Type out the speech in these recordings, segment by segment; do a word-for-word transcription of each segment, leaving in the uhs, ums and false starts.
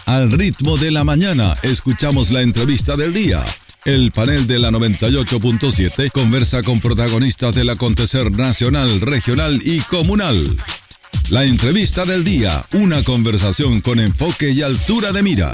Al ritmo de la mañana, escuchamos la entrevista del día. El panel de la noventa y ocho punto siete conversa con protagonistas del acontecer nacional, regional y comunal. La entrevista del día, una conversación con enfoque y altura de mira.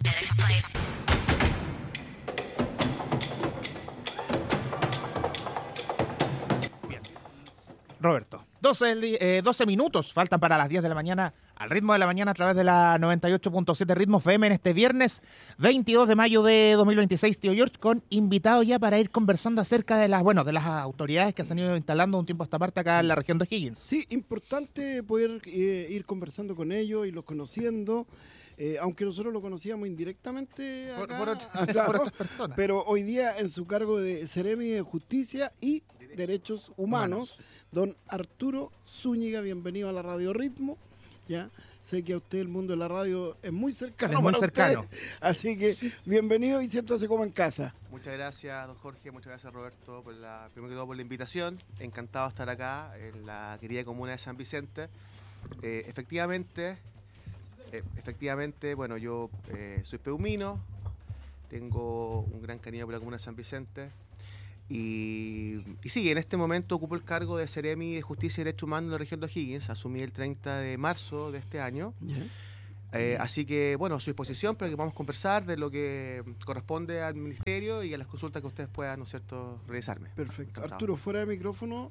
Bien. Roberto, doce, eh, doce minutos faltan para las diez de la mañana, al ritmo de la mañana a través de la noventa y ocho punto siete Ritmo F M en este viernes veintidós de mayo de dos mil veintiséis, tío George, con invitados ya para ir conversando acerca de las, bueno, de las autoridades que se han ido instalando un tiempo a esta parte acá sí. en la región de O'Higgins. Sí, importante poder eh, ir conversando con ellos y los conociendo. Eh, aunque nosotros lo conocíamos indirectamente acá, por, por, otra, acá, por otras personas. Pero hoy día en su cargo de Seremi de Justicia y Derechos, Derechos Humanos, Humanos, don Arturo Zúñiga, bienvenido a la Radio Ritmo. Ya sé que a usted el mundo de la radio es muy cercano, es muy cercano. Usted, así que bienvenido y siéntase como en casa. Muchas gracias, don Jorge, muchas gracias, Roberto, por la, primero que todo por la invitación. Encantado de estar acá en la querida comuna de San Vicente. Eh, efectivamente, eh, efectivamente, bueno, yo eh, soy peumino, tengo un gran cariño por la comuna de San Vicente. Y, y sí, en este momento ocupo el cargo de Seremi de Justicia y Derechos Humanos en la región de O'Higgins. Asumí el treinta de marzo de este año. Yeah. Eh, así que, bueno, a su disposición para que podamos conversar de lo que corresponde al ministerio y a las consultas que ustedes puedan, ¿no es cierto?, realizarme. Perfecto. Encantado. Arturo, fuera de micrófono,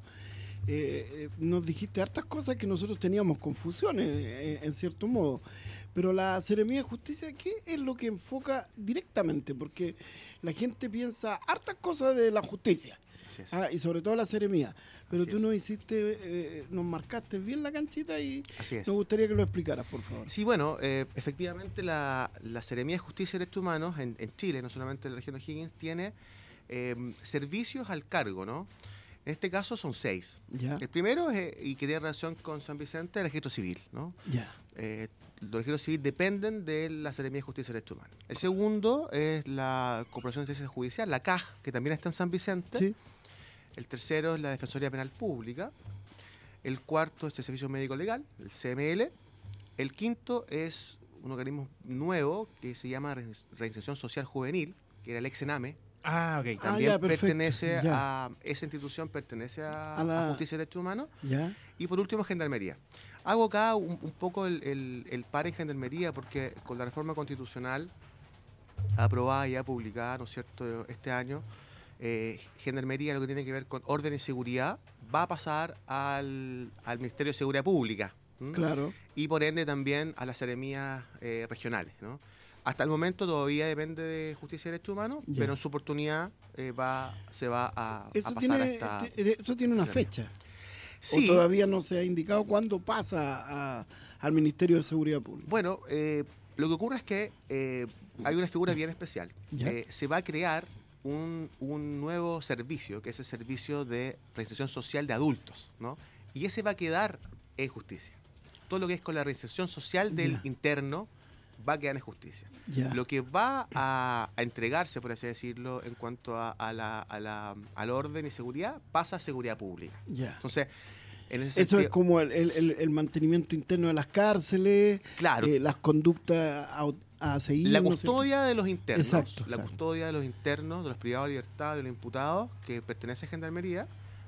eh, eh, nos dijiste hartas cosas que nosotros teníamos confusiones, eh, en cierto modo. Pero la Seremía de Justicia, ¿qué es lo que enfoca directamente? Porque la gente piensa hartas cosas de la justicia, ah, y sobre todo la Seremía. Pero Así tú es. nos hiciste, eh, nos marcaste bien la canchita y Así es. Nos gustaría que lo explicaras, por favor. Sí, bueno, eh, efectivamente la, la Seremía de Justicia y Derechos Humanos en, en Chile, no solamente en la región de O'Higgins, tiene eh, servicios al cargo, ¿no? En este caso son seis. Ya. El primero, es, eh, y que tiene relación con San Vicente, el registro civil, ¿no? Ya. Eh, los registros civiles dependen de la Seremía de Justicia y Derechos Humanos. El segundo es la Corporación de Justicia Judicial, la C A J, que también está en San Vicente. Sí. El tercero es la Defensoría Penal Pública. El cuarto es el Servicio Médico Legal, el C M L. El quinto es un organismo nuevo que se llama Reinserción Social Juvenil, que era el ex-ENAME. Ah, ok. También ah, ya, pertenece ya. a esa institución, pertenece a, a, la... a Justicia y Derechos Humanos. Ya. Y por último, Gendarmería. Hago acá un, un poco el, el, el par en Gendarmería porque con la reforma constitucional aprobada y ya publicada, ¿no es cierto?, este año, eh, Gendarmería, lo que tiene que ver con orden y seguridad, va a pasar al, al Ministerio de Seguridad Pública. ¿m? Claro. Y por ende también a las seremías eh, regionales, ¿no? Hasta el momento todavía depende de Justicia y Derechos Humanos, yeah. pero en su oportunidad eh, va, se va a, eso a pasar tiene, a esta... Eso tiene una fecha. Sí. ¿O todavía no se ha indicado cuándo pasa a, al Ministerio de Seguridad Pública? Bueno, eh, lo que ocurre es que eh, hay una figura bien especial. Eh, se va a crear un, un nuevo servicio, que es el servicio de reinserción social de adultos, ¿no? Y ese va a quedar en justicia. Todo lo que es con la reinserción social del yeah. interno va a quedar en justicia. Yeah. Lo que va a, a entregarse, por así decirlo, en cuanto a, a la, a la, al orden y seguridad, pasa a seguridad pública. Yeah. Entonces, en ese eso sentido, es como el, el, el mantenimiento interno de las cárceles, claro. eh, las conductas a, a seguir. La custodia no sé. de los internos, exacto, la exacto. custodia de los internos, de los privados de libertad, de los imputados, que pertenece a Gendarmería,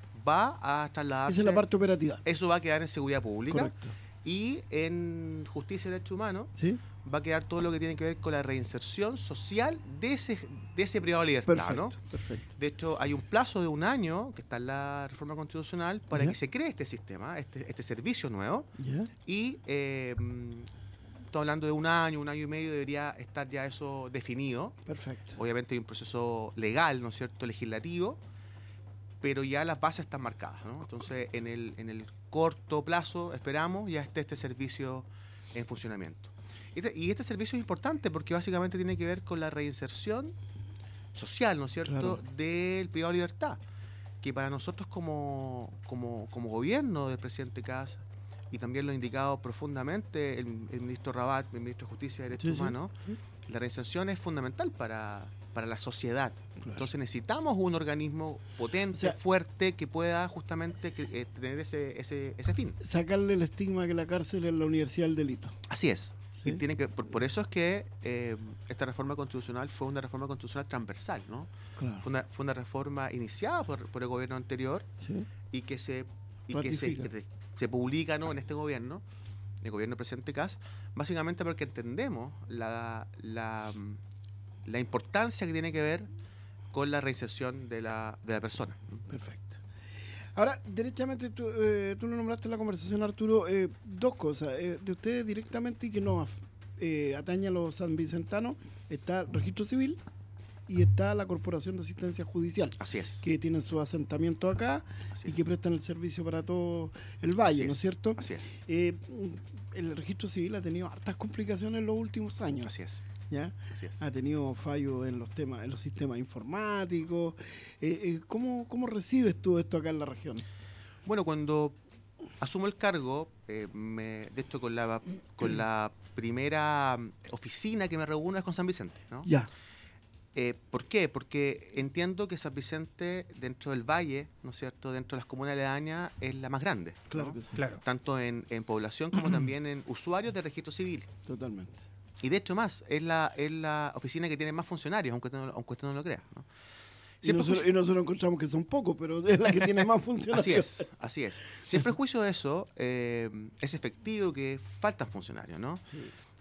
va a trasladarse. Esa es la parte operativa. Eso va a quedar en seguridad pública. Correcto. Y en Justicia y Derechos Humanos ¿sí? va a quedar todo lo que tiene que ver con la reinserción social de ese, de ese privado de libertad. Perfecto, ¿no? perfecto. De hecho, hay un plazo de un año que está en la reforma constitucional para ¿ya? que se cree este sistema, este, este servicio nuevo. ¿ya? Y eh, estamos hablando de un año, un año y medio, debería estar ya eso definido. Perfecto. Obviamente hay un proceso legal, ¿no es cierto?, legislativo, pero ya las bases están marcadas, ¿no? Entonces, en el, en el corto plazo, esperamos, ya esté este servicio en funcionamiento. Este, y este servicio es importante porque básicamente tiene que ver con la reinserción social, ¿no es cierto?, claro. del privado de libertad, que para nosotros como, como, como gobierno del presidente Kast, y también lo ha indicado profundamente el, el ministro Rabat, el ministro de Justicia y Derechos sí, Humanos, sí. la reinserción es fundamental para, para la sociedad. Claro. Entonces necesitamos un organismo potente, o sea, fuerte, que pueda justamente que, eh, tener ese, ese, ese fin. Sacarle el estigma que la cárcel es la universidad del delito. Así es. Sí. Y tiene que, por, por eso es que eh, esta reforma constitucional fue una reforma constitucional transversal, ¿no? Claro. Fue una, fue una reforma iniciada por, por el gobierno anterior Sí. y que se y que se, Ratifica. re- se publica, ¿no?, en este gobierno, el gobierno del presidente Kast, básicamente porque entendemos la, la, mm, la importancia que tiene que ver con la reinserción de la, de la persona. Perfecto. Ahora, derechamente, tú, eh, tú lo nombraste en la conversación, Arturo, eh, dos cosas. Eh, de ustedes directamente y que nos af- eh, atañe a los sanvicentanos, está el registro civil y está la Corporación de Asistencia Judicial, Así es. que tienen su asentamiento acá Así y es. que prestan el servicio para todo el valle, Así ¿no es. es cierto? Así es. Eh, el registro civil ha tenido hartas complicaciones en los últimos años. Así es. ¿Ya? Así es. Ha tenido fallos en los temas, en los sistemas informáticos. Eh, eh, ¿cómo, ¿Cómo recibes tú esto acá en la región? Bueno, cuando asumo el cargo, eh, me, de hecho con la con la primera mm, oficina que me reúno es con San Vicente, ¿no? Ya, Eh, ¿Por qué? Porque entiendo que San Vicente, dentro del valle, ¿no es cierto?, dentro de las comunas aledañas, es la más grande, ¿no? claro que sí, Claro. Tanto en, en población como también en usuarios de registro civil. totalmente. Y de hecho más, es la, es la oficina que tiene más funcionarios, aunque usted no, aunque usted no lo crea, ¿no? Y Siempre nosotros, juicio- y nosotros encontramos que son pocos, pero es la que tiene más funcionarios. Así es, así es. Sin prejuicio de eso, eh, es efectivo que faltan funcionarios, ¿no? Sí.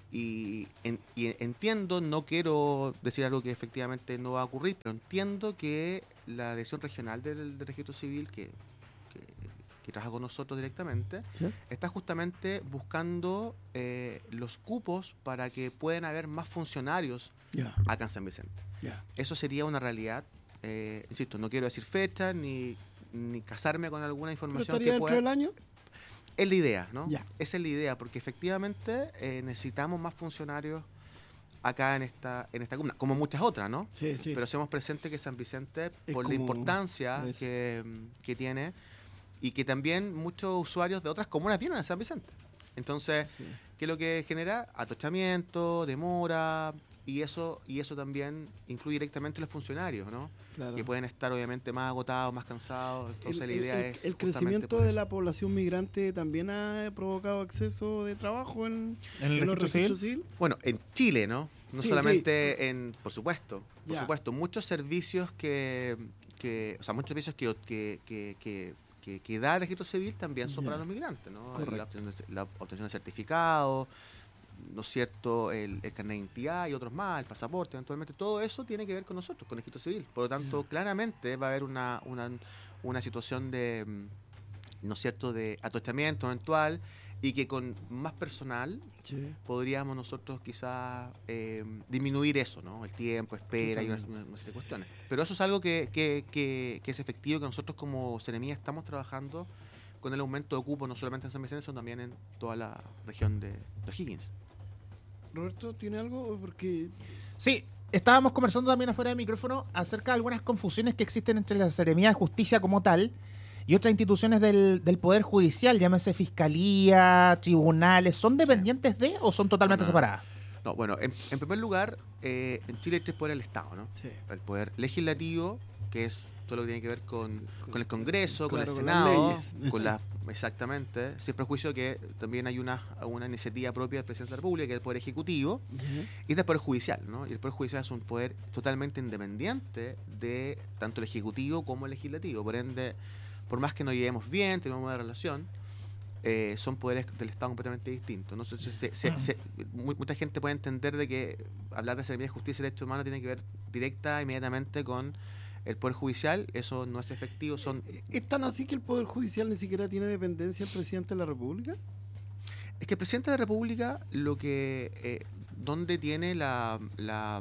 Y, en- y entiendo, no quiero decir algo que efectivamente no va a ocurrir, pero entiendo que la dirección regional del, del registro civil, que, que, que trabaja con nosotros directamente, ¿Sí? está justamente buscando eh, los cupos para que puedan haber más funcionarios Ya, acá en San Vicente. ya. Eso sería una realidad. Eh, insisto, no quiero decir fecha ni, ni casarme con alguna ¿Pero información estaría que dentro pueda... del año? Es la idea, ¿no? Ya. Esa es la idea, porque efectivamente eh, necesitamos más funcionarios acá en esta en esta comuna, como muchas otras, ¿no? Sí, sí. Pero hacemos presente que San Vicente, Es por la como- importancia es- que, que tiene, y que también muchos usuarios de otras comunas vienen a San Vicente. Entonces, Sí. ¿qué es lo que genera? Atochamiento, demora, y eso y eso también influye directamente en los funcionarios, ¿no? Claro. Que pueden estar obviamente más agotados, más cansados. Entonces el, la idea el- es el justamente crecimiento por de eso. la población migrante también ha provocado exceso de trabajo en, ¿En el en los registro registros civil. Bueno, en Chile, ¿no? No Sí, solamente en, por supuesto, por Ya. supuesto, muchos servicios que, que, o sea, muchos servicios que, que, que, que, que, que da el registro civil también son Ya. para los migrantes, ¿no? Correcto. La obtención, de, la obtención de certificados, ¿no es cierto? El, el carnet de identidad y otros más, el pasaporte, eventualmente, todo eso tiene que ver con nosotros, con el registro civil. Por lo tanto, Ya. claramente va a haber una, una, una situación de, mm, ¿no es cierto?, de atochamiento eventual, y que con más personal Sí. podríamos nosotros quizás eh, disminuir eso, ¿no? El tiempo, espera y una, Totalmente. una- una serie de cuestiones. Pero eso es algo que, que, que, que es efectivo, que nosotros como Seremía estamos trabajando con el aumento de cupo, no solamente en San Vicente, sino también en toda la región de, de O'Higgins. Roberto, ¿tiene algo? Porque Sí, estábamos conversando también afuera de micrófono acerca de algunas confusiones que existen entre la Seremía de Justicia como tal y otras instituciones del, del Poder Judicial, llámese Fiscalía, tribunales. ¿Son dependientes de o son totalmente No, no, no. separadas? No, bueno, en, en primer lugar, eh, en Chile hay tres poderes del Estado, ¿no? sí. El poder legislativo, que es todo lo que tiene que ver con, con el Congreso, Claro, con el con las Senado, leyes. con las exactamente, sin prejuicio que también hay una, una iniciativa propia del Presidente de la República, que es el Poder Ejecutivo, Ya. y este es el Poder Judicial, ¿no? Y el Poder Judicial es un poder totalmente independiente de tanto el Ejecutivo como el Legislativo. Por ende, por más que nos llevemos bien, tenemos una buena relación, eh, son poderes del Estado completamente distintos, ¿no? Entonces, se- se- se- mu- mucha gente puede entender de que hablar de Seremía de Justicia y Derechos Humanos tiene que ver directa, inmediatamente con el Poder Judicial. Eso no es efectivo, son... ¿Es tan así que el Poder Judicial ni siquiera tiene dependencia del presidente de la República? Es que el presidente de la República, lo que, eh, donde tiene la, la,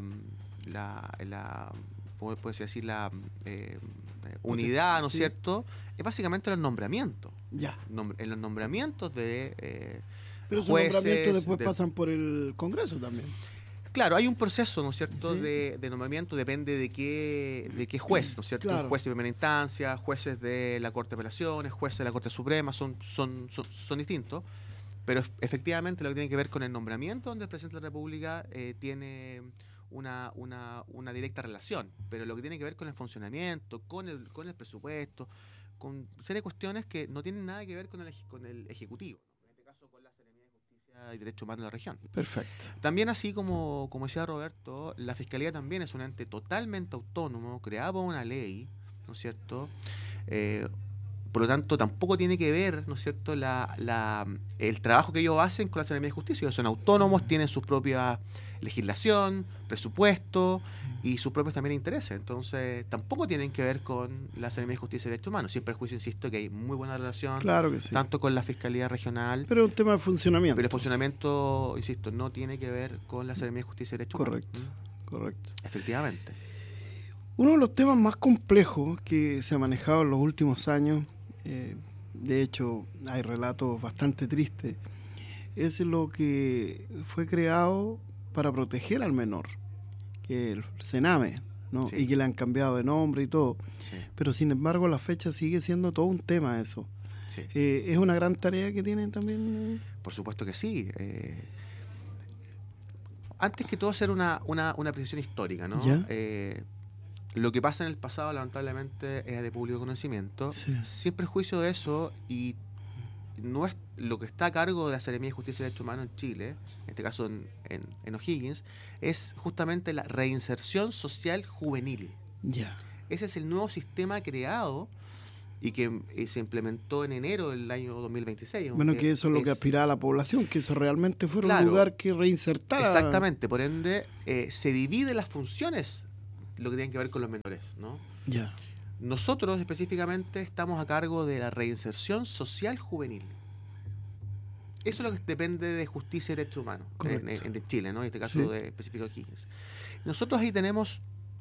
la, la puede puede decir la eh, eh, unidad, ¿no es Sí. cierto? Es básicamente los nombramientos, Ya. Nom- en los nombramientos de eh, Pero esos jueces, nombramientos después de- pasan por el Congreso también. Claro, hay un proceso, ¿no es cierto?, Sí. de, de nombramiento, depende de qué, de qué juez, ¿no es cierto? Claro. Jueces de primera instancia, jueces de la Corte de Apelaciones, jueces de la Corte Suprema, son, son, son, son distintos, pero ef- efectivamente lo que tiene que ver con el nombramiento, donde el Presidente de la República eh, tiene una, una, una directa relación, pero lo que tiene que ver con el funcionamiento, con el, con el presupuesto, con serie de cuestiones que no tienen nada que ver con el, eje- con el Ejecutivo. En este caso, con la Seremía de Justicia y Derechos Humanos de la región. Perfecto. También así como, como decía Roberto, la Fiscalía también es un ente totalmente autónomo, creado por una ley, ¿no es cierto? Eh, por lo tanto, tampoco tiene que ver, ¿no es cierto?, la, la, el trabajo que ellos hacen con la Seremía de Justicia. Ellos son autónomos, tienen su propia legislación, presupuesto y sus propios también intereses. Entonces, tampoco tienen que ver con la Seremía de Justicia y Derechos Humanos. Siempre el juicio, insisto, que hay muy buena relación, Claro que sí. tanto con la Fiscalía Regional, Pero es un tema de funcionamiento. pero el funcionamiento, insisto, no tiene que ver con la Seremía de Justicia y Derechos Correcto, Humanos. ¿Mm? correcto. Efectivamente. Uno de los temas más complejos que se ha manejado en los últimos años, eh, de hecho hay relatos bastante tristes, es lo que fue creado para proteger al menor, que el Sename, ¿no? Sí. Y que le han cambiado de nombre y todo. Sí, Pero sin embargo la fecha sigue siendo todo un tema eso. sí. Eh, es una gran tarea que tienen también. Por supuesto que sí. Eh, antes que todo hacer una, una, una precisión histórica, ¿no? ¿Ya? Eh, lo que pasa en el pasado, lamentablemente, es de público conocimiento. Sí. Sin prejuicio de eso, y no es lo que está a cargo de la Seremía de Justicia y Derechos Humanos en Chile, en este caso en, en, en O'Higgins, es justamente la reinserción social juvenil. Ya. Ese es el nuevo sistema creado y que eh, se implementó en enero del año dos mil veintiséis. Bueno, aunque que eso es lo que es- aspiraba a la población, que eso realmente fuera Claro. un lugar que reinsertara. Exactamente, por ende, eh, se dividen las funciones, lo que tienen que ver con los menores, ¿no? Ya. Nosotros específicamente estamos a cargo de la reinserción social juvenil. Eso es lo que depende de Justicia y Derechos Humanos en, Correcto. en- de Chile, ¿no? En este caso Sí. de específico de Higgins. Nosotros ahí tenemos,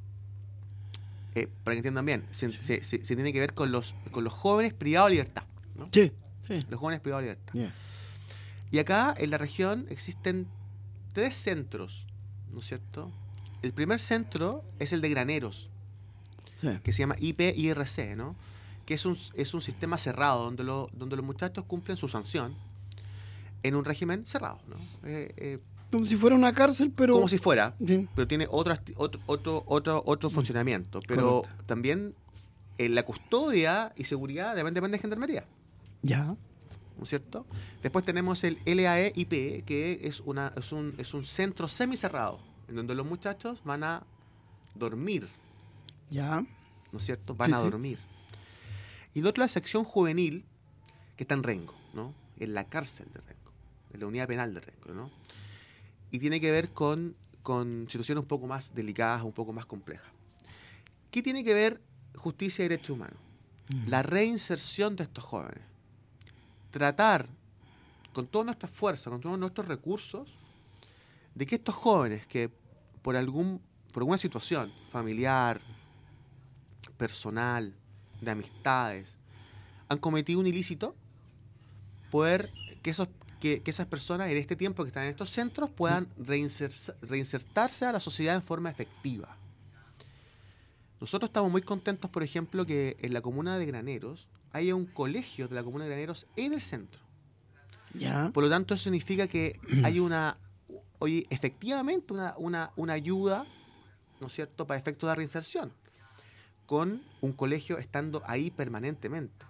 eh, para que entiendan bien, se, se- se- se tiene que ver con los, con los jóvenes privados de libertad, ¿no? Sí. Sí. Los jóvenes privados de libertad. Ya. Y acá en la región existen tres centros, ¿no es cierto? El primer centro es el de Graneros, Sí. que se llama I P I R C, ¿no? Que es un, es un sistema cerrado donde, lo- donde los muchachos cumplen su sanción en un régimen cerrado, ¿no? Eh, eh, Como si fuera una cárcel, pero. como si fuera, Sí. pero tiene otro, asti- otro, otro, otro, otro funcionamiento. Pero Correcto. también eh, la custodia y seguridad deben depende de Gendarmería, Ya. ¿no es cierto? Después tenemos el L A E I P, que es, una, es, un, es un centro semicerrado, en donde los muchachos van a dormir, Ya. ¿no es cierto? Van Sí, a sí. dormir. Y el otro es la sección juvenil, que está en Rengo, ¿no? En la cárcel de Rengo, en la unidad penal de Rengo, ¿no? Y tiene que ver con, con situaciones un poco más delicadas, un poco más complejas. ¿Qué tiene que ver justicia y derechos humanos? La reinserción de estos jóvenes. Tratar con toda nuestra fuerza, con todos nuestros recursos, de que estos jóvenes que por algún por alguna situación familiar, personal, de amistades, han cometido un ilícito, poder que esos que, que esas personas en este tiempo que están en estos centros puedan reinsersa- reinsertarse a la sociedad en forma efectiva. Nosotros estamos muy contentos, por ejemplo, que en la comuna de Graneros haya un colegio de la comuna de Graneros en el centro. Ya. Por lo tanto, eso significa que hay una, oye, efectivamente una, una, una ayuda, ¿no es cierto?, para efectos de reinserción, con un colegio estando ahí permanentemente.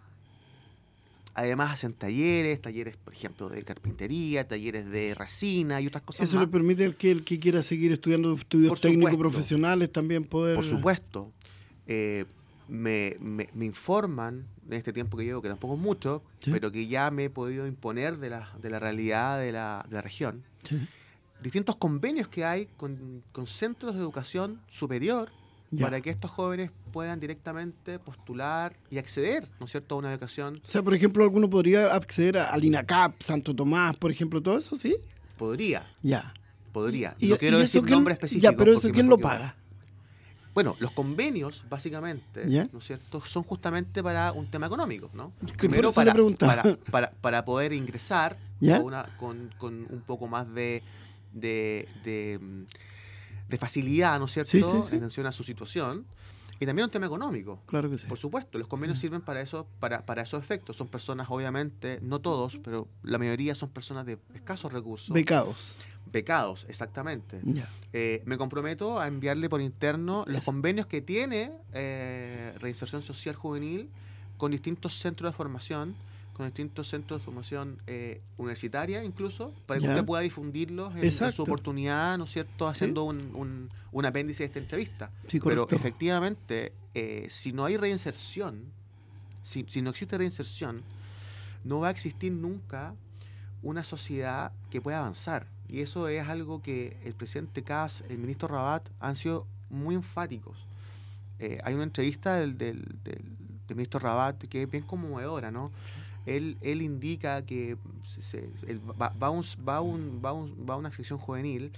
Además hacen talleres, talleres, por ejemplo, de carpintería, talleres de resina y otras cosas Eso más. le permite al que, el que quiera seguir estudiando estudios Por técnicos supuesto. profesionales también poder. Por supuesto. Eh, me, me, me informan en este tiempo que llevo, que tampoco es mucho, Sí. pero que ya me he podido imponer de la, de la realidad de la, de la región. Sí. Distintos convenios que hay con, con centros de educación superior Ya. para que estos jóvenes puedan directamente postular y acceder, ¿no es cierto?, a una educación. O sea, por ejemplo, alguno podría acceder a- al INACAP, Santo Tomás, por ejemplo, todo eso, ¿sí? Podría, Ya. podría. Y- no quiero y eso decir quién- nombre específico. Ya, pero eso porque ¿quién me lo puedo equivocar. paga? Bueno, los convenios, básicamente, ¿Ya? ¿no es cierto?, son justamente para un tema económico, ¿no? Que por eso le para, preguntaba. para, para, para poder ingresar ¿Ya? con, una- con, con un poco más de, de, de, mm, de facilidad, ¿no es cierto?, Sí, sí, sí. en atención a su situación. Y también un tema económico. Claro que sí. Por supuesto, los convenios sirven para eso, para, para esos efectos. Son personas, obviamente, no todos, pero la mayoría son personas de escasos recursos. Becados. Becados, exactamente. Ya. Eh, me comprometo a enviarle por interno los Eso. convenios que tiene eh, Reinserción Social Juvenil con distintos centros de formación con distintos centros de formación eh, universitaria incluso, para que Ya. usted pueda difundirlos en, en su Exacto. oportunidad, ¿no es cierto?, haciendo un, un, un apéndice de esta entrevista. Sí, Pero correcto. efectivamente, eh, si no hay reinserción, si, si no existe reinserción, no va a existir nunca una sociedad que pueda avanzar. Y eso es algo que el presidente Kast, el ministro Rabat, han sido muy enfáticos. Eh, hay una entrevista del, del, del, del ministro Rabat que es bien conmovedora, ¿no? Él, él indica que se, se, él va, va, un, va, un, va, un, va a una sección juvenil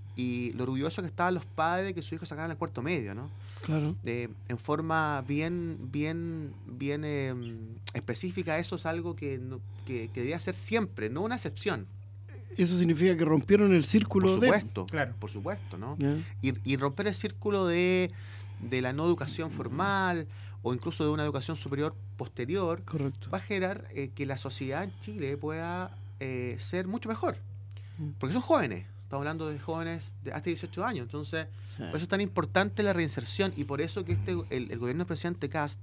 y lo orgulloso que estaban los padres de que sus hijos sacaran el cuarto medio, ¿no? Claro. Eh, en forma bien, bien, bien eh, específica, eso es algo que, no, que, que debía ser siempre, no una excepción. Eso significa que rompieron el círculo Por de... supuesto, Claro. por supuesto, ¿no? Ya. Y, y romper el círculo de, de la no educación formal o incluso de una educación superior posterior Correcto. va a generar eh, que la sociedad en Chile pueda eh, ser mucho mejor. Mm. Porque son jóvenes, estamos hablando de jóvenes de hasta dieciocho años, entonces Sí. por eso es tan importante la reinserción y por eso que este el, el gobierno del presidente Kast,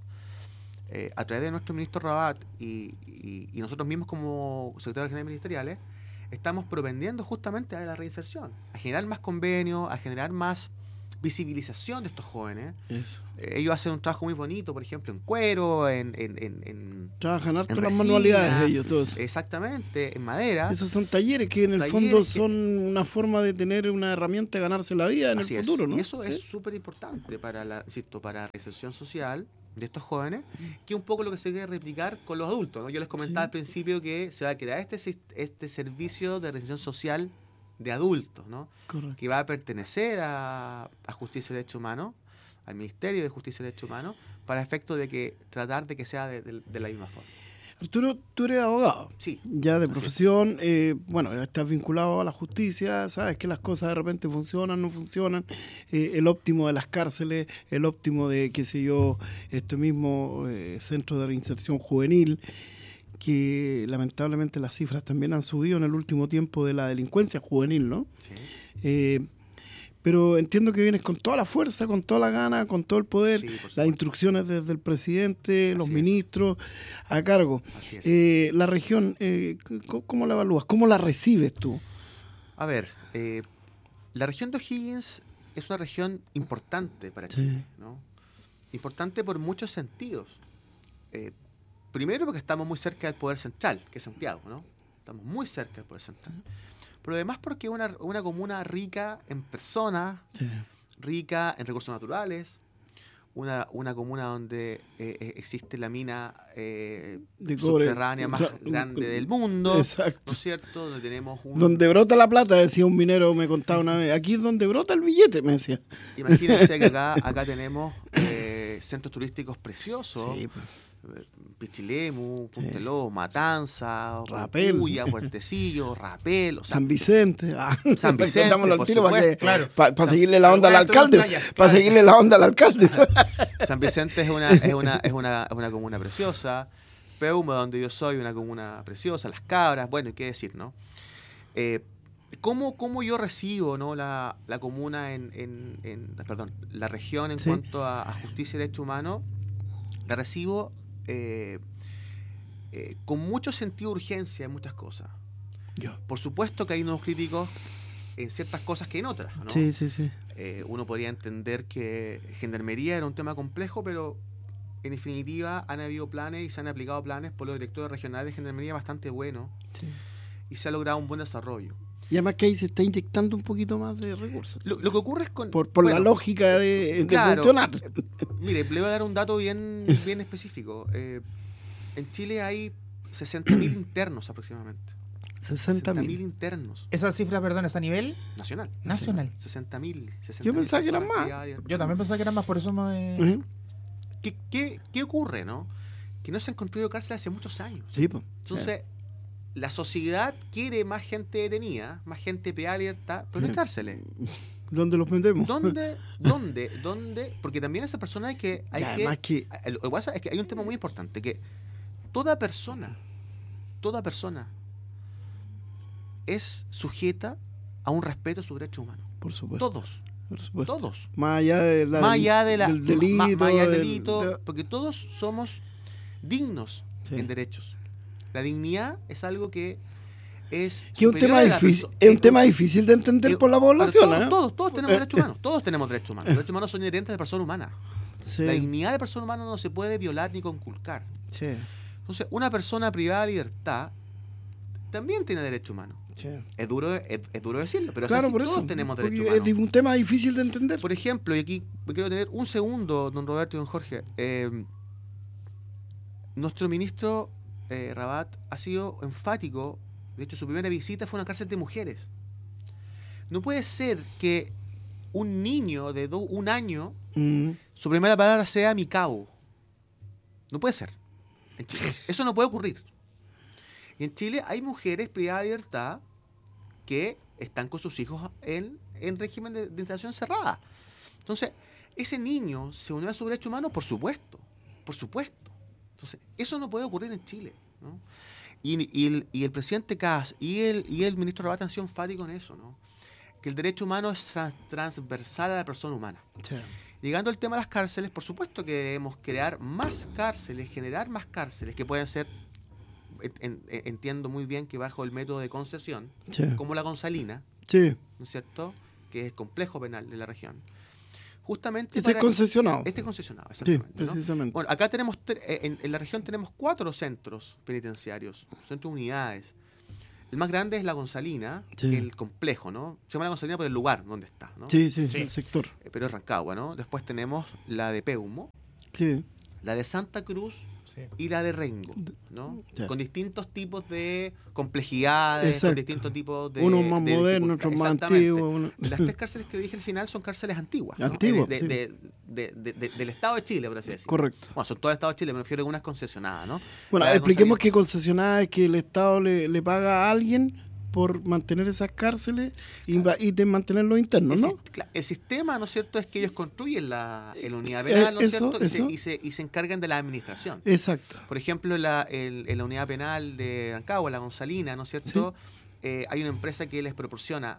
eh, a través de nuestro ministro Rabat y, y, y nosotros mismos como secretarios generales ministeriales, estamos propendiendo justamente a la reinserción, a generar más convenios, a generar más visibilización de estos jóvenes. Eso. Eh, ellos hacen un trabajo muy bonito, por ejemplo, en cuero, en... en, en, en Trabajan harto en las resina, manualidades de ellos, todos. exactamente, en madera. Esos son talleres que en el Talleres fondo que- son una forma de tener una herramienta de ganarse la vida en Así el es. futuro, ¿no? Y eso ¿Sí? es súper importante para la, insisto, para la reinserción social de estos jóvenes, que es un poco lo que se quiere replicar con los adultos, ¿no? Yo les comentaba Sí. al principio que se va a crear este, sis- este servicio de reinserción social de adultos, ¿no? Correcto. Que va a pertenecer a, a Justicia y Derechos Humanos, al Ministerio de Justicia y Derechos Humanos, para efecto de que tratar de que sea de, de- de la misma forma. Arturo, tú eres abogado. Sí. Ya de Así es. profesión, eh, bueno, estás vinculado a la justicia, sabes que las cosas de repente funcionan, no funcionan, eh, el óptimo de las cárceles, el óptimo de, qué sé yo, este mismo eh, centro de reinserción juvenil, que lamentablemente las cifras también han subido en el último tiempo de la delincuencia juvenil, ¿no? Sí. Eh, pero entiendo que vienes con toda la fuerza, con toda la gana, con todo el poder, Sí, por las supuesto. instrucciones desde el presidente, los Así es. ministros a cargo. Así es. Eh, la región, eh, c- ¿cómo la evalúas? ¿Cómo la recibes tú? A ver, eh, la región de O'Higgins es una región importante para Sí. Chile, ¿no? Importante por muchos sentidos. Eh, primero porque estamos muy cerca del poder central, que es Santiago, ¿no? Estamos muy cerca del poder central. Pero además porque es una, una comuna rica en personas, Sí. rica en recursos naturales, una, una comuna donde eh, eh, existe la mina eh, De cobre. subterránea más Cla- grande del mundo, Exacto. ¿no es cierto? Donde tenemos un... Donde brota la plata, decía un minero, me contaba una vez. Aquí es donde brota el billete, me decía. Imagínense que acá, acá tenemos eh, centros turísticos preciosos. Sí, pues. eh, Pichilemu, Punteló, Matanza, Rapel. Puya, Puertecillo, Rapel, o sea, San Vicente. Ah, San Vicente, contámoslo al por tiro para supuesto. Claro. para seguirle la onda al Algunas alcalde. toman playa, Para claro. seguirle la onda al alcalde. San Vicente es una, es una, es una, es una comuna preciosa. Peuma, donde yo soy, una comuna preciosa. Las Cabras, bueno, y qué decir, ¿no? Eh, ¿cómo, ¿Cómo yo recibo, ¿no? la, la comuna en, en, en- perdón, la región en Sí. cuanto a, a justicia y derechos humanos? La recibo eh, eh, con mucho sentido de urgencia en muchas cosas. Ya. Por supuesto que hay nuevos críticos en ciertas cosas que en otras, ¿no? Sí, sí, sí. Eh, uno podría entender que gendarmería era un tema complejo, pero en definitiva han habido planes y se han aplicado planes por los directores regionales de gendarmería bastante buenos Sí. y se ha logrado un buen desarrollo. Y además que ahí se está inyectando un poquito más de recursos. Lo, lo que ocurre es con... Por, por la bueno, lógica de, de claro, funcionar. Mire, le voy a dar un dato bien, bien específico. Eh, en Chile hay sesenta mil internos aproximadamente. sesenta mil mil. internos. Esa cifra, perdón, es a nivel Nacional. nacional. sesenta mil. Yo pensaba que eran más. Yo también pensaba que eran más, por eso me... Ujú. ¿Qué, qué, ¿Qué ocurre, no? Que no se han construido cárceles hace muchos años. Sí, pues. Entonces, la sociedad quiere más gente detenida, más gente privada de libertad, pero no en cárceles. ¿Dónde los vendemos? ¿Dónde? ¿Dónde? ¿Dónde? Porque también esas personas hay que... Hay Y además que, que- Lo que pasa es que hay un tema muy importante, que toda persona, toda persona es sujeta a un respeto a sus derechos humanos. Por supuesto. Todos, Por supuesto. todos. Más allá de la, Más allá de la, del delito. ma- más allá del del- delito, de- porque todos somos dignos Sí. en derechos. La dignidad es algo que es Que es un tema difícil, es un tema difícil de entender por la población. Todos, ¿eh? todos, todos tenemos derechos humanos. Todos tenemos derechos humanos. Los derechos humanos son inherentes de la persona humana. Sí, La dignidad de la persona humana no se puede violar ni conculcar. sí, Entonces, una persona privada de libertad también tiene derecho humano. sí. Es duro, es, es duro decirlo, pero es Claro, así, por todos eso. tenemos porque derecho humano. es un tema difícil de entender. Por ejemplo, y aquí me quiero tener un segundo, don Roberto y don Jorge. Eh, nuestro ministro eh, Rabat ha sido enfático. De hecho, su primera visita fue a una cárcel de mujeres. No puede ser que un niño de do, un año, Mm, su primera palabra sea mi cabo. No puede ser. En Chile. Eso no puede ocurrir. Y en Chile hay mujeres privadas de libertad que están con sus hijos en, en régimen de, de instalación cerrada. Entonces, ese niño se unió a su derecho humano, por supuesto. Por supuesto. Entonces, eso no puede ocurrir en Chile, ¿no? Y, y, el, y el presidente Kass y el, y el ministro Rabat han sido enfáticos en eso, ¿no? Que el derecho humano es trans, transversal a la persona humana. sí. Llegando al tema de las cárceles, por supuesto que debemos crear más cárceles, generar más cárceles que pueden ser, en, en, entiendo muy bien que bajo el método de concesión, Sí. como la Gonzalina, Sí. ¿no es cierto?, que es el complejo penal de la región. Justamente Ese es para- concesionado. Este es concesionado, Sí, exactamente. ¿no? precisamente. Bueno, acá tenemos, tre- eh, en, en la región tenemos cuatro centros penitenciarios, centros unidades. El más grande es la Gonzalina, Sí. que es el complejo, ¿no? Se llama la Gonzalina por el lugar donde está, ¿no? Sí, sí, Sí. el sector. Eh, Pero es Rancagua, ¿no? Después tenemos la de Peumo, Sí. la de Santa Cruz Sí. y la de Rengo, ¿no? Sí. Con distintos tipos de complejidades, Exacto. con distintos tipos de... Unos más de modernos, dificultad. otros más Exactamente. antiguos. uno- Las tres cárceles que dije al final son cárceles antiguas. ¿no? Antiguas, De- sí. de- de- de- de- del Estado de Chile, por así decirlo. Correcto. Bueno, son todo el Estado de Chile, me refiero a unas concesionadas, ¿no? Bueno, La de expliquemos Gonzalina- que concesionada es que el Estado le, le paga a alguien por mantener esas cárceles y, va- y de mantenerlos internos, El, ¿no? sis- cla- el sistema, ¿no es cierto?, es que ellos construyen la, la unidad penal, ¿no es Eh, eso, cierto? Y se, eso. y, se, y se encargan de la administración. Exacto. Por ejemplo, la, el- en la unidad penal de Rancagua, la Gonzalina, ¿no es cierto? Eh, hay una empresa que les proporciona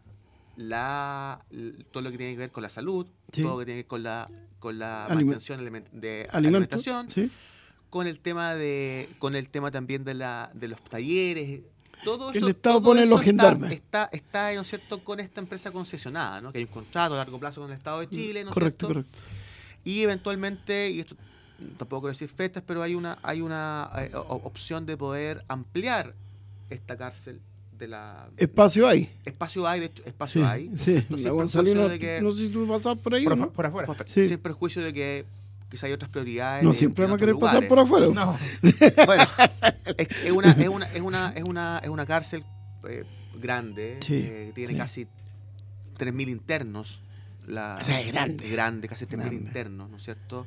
la, l- todo lo que tiene que ver con la salud, Sí. todo lo que tiene que ver con la, con la Aliment- mantención alimen- de Alimentos. alimentación, Sí. con el tema de, con el tema también de la, de los talleres. Todo El eso, Estado todo pone eso los está- gendarmes. Está, está, ¿no es cierto?, con esta empresa concesionada, ¿no? Que hay un contrato a largo plazo con el Estado de Chile, ¿no es Correcto, cierto? correcto. Y eventualmente, y esto tampoco quiero decir fechas, pero hay una hay una eh, o- opción de poder ampliar esta cárcel de la... Espacio hay. Espacio hay, de hecho, espacio Sí, hay. sí. No, sin La Gonzalina, perjuicio de que- no sé si tú pasas por ahí Por, o afu- no. por afuera. Sí. Sin perjuicio de que quizá hay otras prioridades. No en- siempre en vamos a otros querer pasar por lugares. afuera. No. Bueno, es, es una, es, una, es, una, es, una, es una cárcel eh, grande, Sí, eh, tiene sí. casi tres mil internos. La, O sea, es grande. es grande, casi tres mil Grande. internos, ¿no es cierto?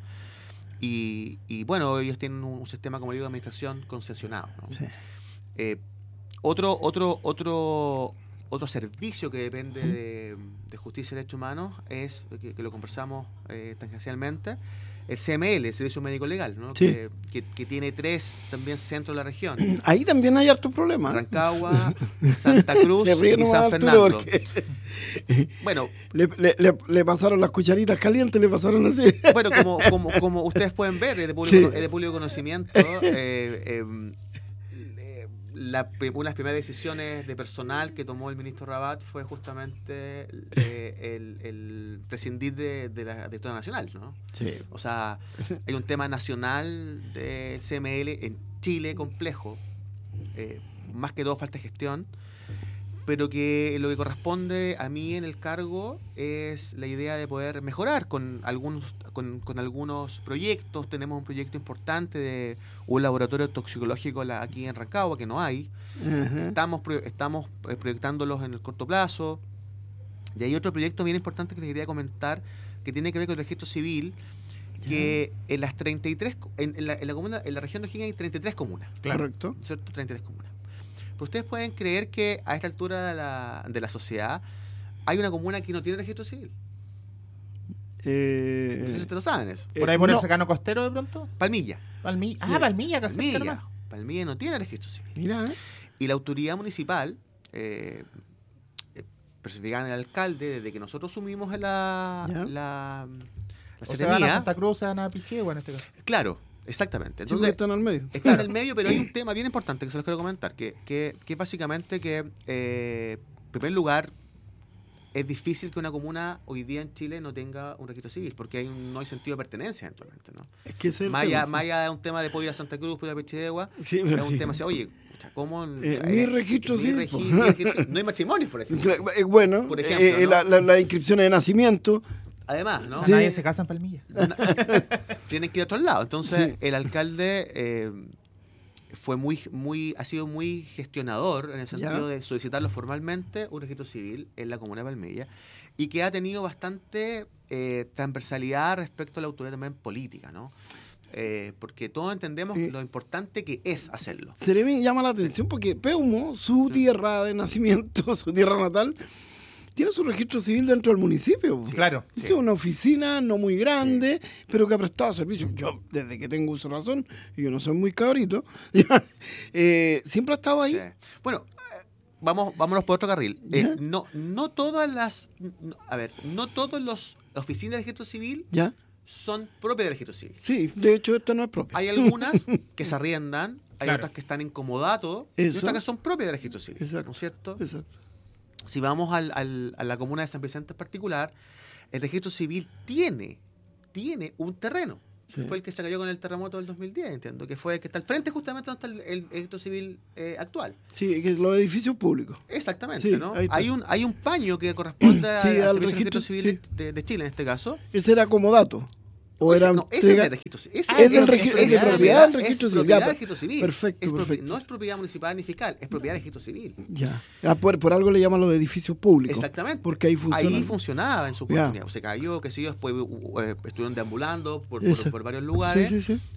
Y, y bueno, ellos tienen un, un sistema, como digo, de administración concesionado, ¿no? Sí. Eh, otro, otro, otro, otro servicio que depende de, de justicia y derechos humanos es, que, que lo conversamos eh, tangencialmente, el C M L, el Servicio Médico Legal, ¿no? Sí. que, que, que tiene tres también centros de la región. Ahí también hay hartos problemas. Rancagua, Santa Cruz Se ríe y nomás San Arturo Fernando. porque Bueno, le, le- le- le pasaron las cucharitas calientes, le pasaron así. bueno como, como, como ustedes pueden ver, es de público, Sí. es de público conocimiento, eh, eh, eh, la, pri- una de las primeras decisiones de personal que tomó el ministro Rabat fue justamente eh, el, el prescindir de, de la directora nacional, ¿no? Sí. O sea, hay un tema nacional de C M L en Chile complejo, eh, más que todo falta de gestión, pero que lo que corresponde a mí en el cargo es la idea de poder mejorar con algunos con, con algunos proyectos. Tenemos un proyecto importante de un laboratorio toxicológico la- aquí en Rancagua, que no hay. Ajá. Estamos, pro- estamos eh, proyectándolos en el corto plazo. Y hay otro proyecto bien importante que les quería comentar, que tiene que ver con el registro civil, que en las treinta y tres, co- en, en la, en la comuna, en la región de O'Higgins hay treinta y tres comunas, Claro. Correcto. ¿cierto? treinta y tres comunas. Pero ustedes pueden creer que a esta altura de la, de la sociedad hay una comuna que no tiene registro civil. No sé si Eh, ustedes lo saben eso. Por ahí Eh, por el no. secano costero de pronto. Palmilla. Palmilla. Sí. Ah, Palmilla, casi cerca Palmilla. nomás. Palmilla no tiene registro civil. mira, ¿eh? Y la autoridad municipal, eh, eh, personificada en el alcalde, desde que nosotros asumimos en la, Ya. la, la O se van a seremía, Santa Cruz, se van a Pichegua en este caso. claro, Exactamente. Siempre Entonces, están al medio. está en el medio, pero hay un tema bien importante que se los quiero comentar, que, que, que básicamente que, eh, en primer lugar, es difícil que una comuna hoy día en Chile no tenga un registro civil, porque hay un, no hay sentido de pertenencia actualmente, ¿no? Es que ese es el Más allá, tema. más allá de un tema de poder ir a Santa Cruz, poder ir a Pechidegua, Sí, es pero- un tema así, oye, pucha, ¿cómo? Eh, mi registro mi civil, regi- po. mi registro- no hay matrimonios, por ejemplo. Eh, Bueno, Por ejemplo, eh, ¿no? la, la, la inscripción de nacimiento. Además, ¿no? Sí. Nadie se casa en Palmilla. Tienen que ir a otro lado. Entonces, Sí. el alcalde eh, fue muy, muy, ha sido muy gestionador en el sentido Ya. de solicitarlo formalmente un registro civil en la comuna de Palmilla y que ha tenido bastante eh, transversalidad respecto a la autoridad también política, ¿no? Eh, porque todos entendemos Eh. lo importante que es hacerlo. Seremi llama la atención porque Peumo, su tierra de nacimiento, su tierra natal, tiene su registro civil dentro del municipio. Sí. Claro. Es Sí. una oficina no muy grande, pero que ha prestado servicio. Yo, desde que tengo uso de razón, y yo no soy muy cabrito, ya, eh, siempre ha estado ahí. Sí. Bueno, eh, vamos, vámonos por otro carril. Eh, Ya. no, no todas las, no- a ver, no todos los las oficinas de registro civil ¿Ya? son propias del registro civil. Sí, de hecho esta no es propia. Hay algunas que se arriendan, hay Claro. otras que están en comodato y Eso. otras que son propias del registro civil. Exacto. ¿No es cierto? Exacto. Si vamos al, al- a la comuna de San Vicente en particular, el registro civil tiene, tiene un terreno. Sí. Fue el que se cayó con el terremoto del dos mil diez, entiendo, que fue el que está al frente justamente donde está el, el registro civil eh, actual. Sí, que los edificios públicos. Exactamente, Sí, ¿no? ahí está. Hay un, hay un paño que corresponde a- Sí, al al Servicio de registro, Registro Civil sí. de, de Chile en este caso. Ese era comodato. O Ese- era no, ese es entrega- del registro civil. Ese Ah, es del ese registro- es de propiedad- propiedad del es registro civil. propiedad Ya, del registro civil. perfecto, Es propi- perfecto. No es propiedad municipal ni fiscal, es propiedad del registro civil. Ya. Ah, por, por algo le llaman los edificios públicos. Exactamente. Porque ahí funcionan. Ahí funcionaba en su Ya. oportunidad. Se cayó, qué sé yo, después uh, eh, estuvieron deambulando por, por- Eso. por varios lugares. Sí, sí, sí.